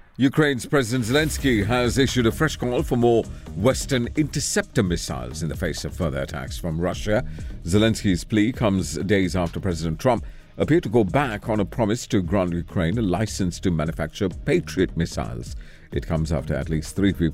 Ukraine's President Zelensky has issued a fresh call for more Western interceptor missiles in the face of further attacks from Russia. Zelensky's plea comes days after President Trump appeared to go back on a promise to grant Ukraine a license to manufacture Patriot missiles. It comes after at least 3 people